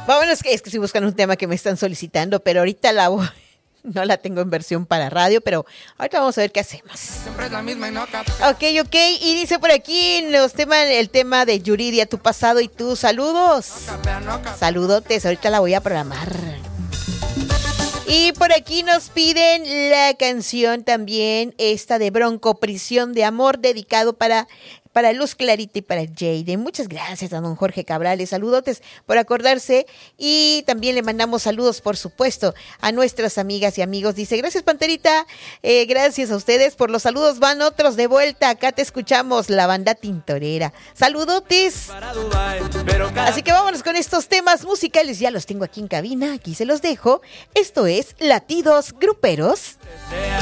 Vámonos, que es que estoy buscando un tema que me están solicitando, pero ahorita no la tengo en versión para radio, pero ahorita vamos a ver qué hacemos. Siempre es la misma y no Ok, y dice por aquí el tema de Yuridia, tu pasado y tus saludos. Saludotes, ahorita la voy a programar. Y por aquí nos piden la canción también, esta de Bronco, Prisión de Amor, dedicado para Luz Clarita y para Jade. Muchas gracias a don Jorge Cabrales, saludotes por acordarse, y también le mandamos saludos, por supuesto, a nuestras amigas y amigos. Dice, gracias Panterita, gracias a ustedes por los saludos, van otros de vuelta, acá te escuchamos, la banda tintorera. Saludotes. Así que vámonos con estos temas musicales, ya los tengo aquí en cabina, aquí se los dejo. Esto es Latidos Gruperos.